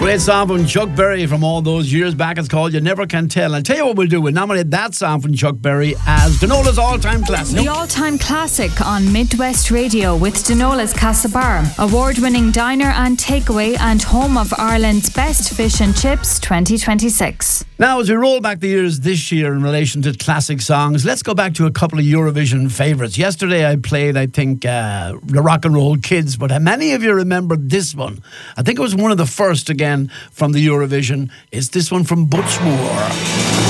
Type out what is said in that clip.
Great song from Chuck Berry from all those years back. It's called You Never Can Tell. I'll tell you what we'll do. We'll nominate that song from Chuck Berry as Donola's all-time classic. The all-time classic on Midwest Radio with Donola's Castlebar, award-winning diner and takeaway and home of Ireland's best fish and chips 2026. Now, as we roll back the years this year in relation to classic songs, let's go back to a couple of Eurovision favourites. Yesterday I played, I think, the Rock and Roll Kids, but how many of you remember this one? I think it was one of the first again from the Eurovision. It's this one from Butch Moore.